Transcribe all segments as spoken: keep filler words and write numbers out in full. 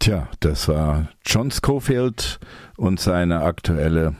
Tja, das war John Scofield und seine aktuelle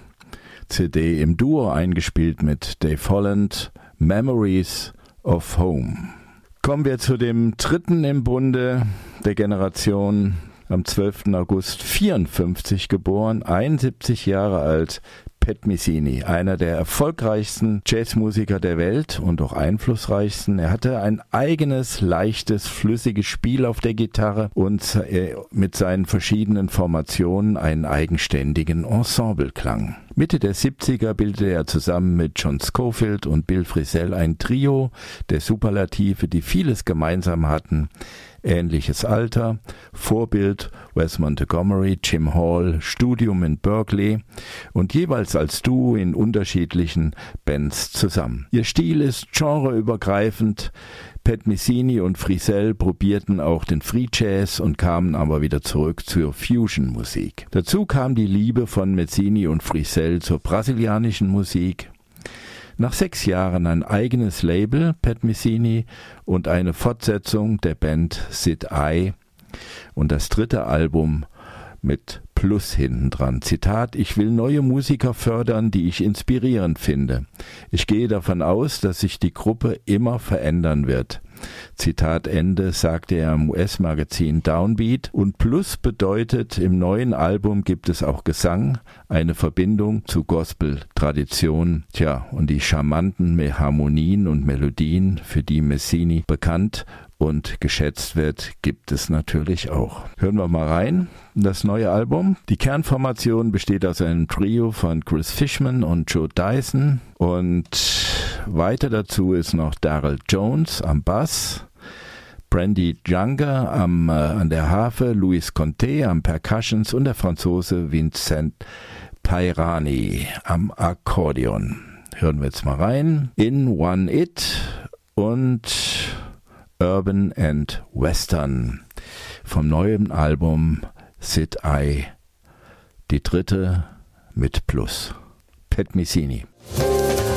C D im Duo eingespielt mit Dave Holland, Memories of Home. Kommen wir zu dem dritten im Bunde der Generation, am zwölften August vierundfünfzig geboren, einundsiebzig Jahre alt, Pat Metheny, einer der erfolgreichsten Jazzmusiker der Welt und auch einflussreichsten. Er hatte ein eigenes, leichtes, flüssiges Spiel auf der Gitarre und mit seinen verschiedenen Formationen einen eigenständigen Ensembleklang. Mitte der siebziger bildete er zusammen mit John Scofield und Bill Frisell ein Trio der Superlative, die vieles gemeinsam hatten. Ähnliches Alter, Vorbild Wes Montgomery, Jim Hall, Studium in Berkeley und jeweils als Duo in unterschiedlichen Bands zusammen. Ihr Stil ist genreübergreifend. Pat Metheny und Frisell probierten auch den Free Jazz und kamen aber wieder zurück zur Fusion-Musik. Dazu kam die Liebe von Metheny und Frisell zur brasilianischen Musik. Nach sechs Jahren ein eigenes Label, Pat Metheny, und eine Fortsetzung der Band Sid I und das dritte Album mit Plus hinten dran. Zitat: Ich will neue Musiker fördern, die ich inspirierend finde. Ich gehe davon aus, dass sich die Gruppe immer verändern wird. Zitat Ende, sagte er im U S-Magazin Downbeat. Und Plus bedeutet, im neuen Album gibt es auch Gesang, eine Verbindung zu Gospel-Tradition. Tja, und die charmanten Harmonien und Melodien, für die Metheny bekannt und geschätzt wird, gibt es natürlich auch. Hören wir mal rein in das neue Album. Die Kernformation besteht aus einem Trio von Chris Fishman und Joe Dyson und weiter dazu ist noch Darryl Jones am Bass, Brandy Younger am, äh, an der Harfe, Luis Conte am Percussions und der Franzose Vincent Pairani am Akkordeon. Hören wir jetzt mal rein. In One It und Urban and Western vom neuen Album Sid I, die dritte mit Plus. Pat Metheny.